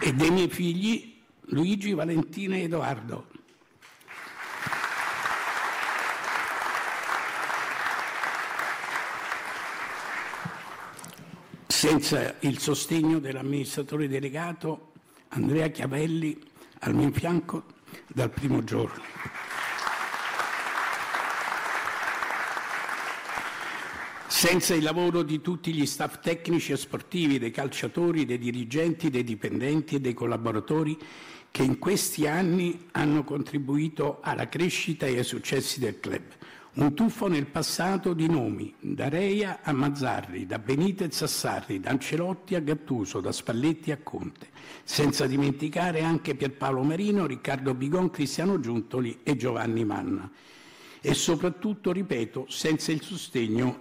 e dei miei figli Luigi, Valentina e Edoardo. Senza il sostegno dell'amministratore delegato Andrea Chiavelli al mio fianco dal primo giorno. Senza il lavoro di tutti gli staff tecnici e sportivi, dei calciatori, dei dirigenti, dei dipendenti e dei collaboratori che in questi anni hanno contribuito alla crescita e ai successi del club. Un tuffo nel passato di nomi, da Reia a Mazzarri, da Benitez a Sarri, da Ancelotti a Gattuso, da Spalletti a Conte, senza dimenticare anche Pierpaolo Marino, Riccardo Bigon, Cristiano Giuntoli e Giovanni Manna. E soprattutto, ripeto, senza il sostegno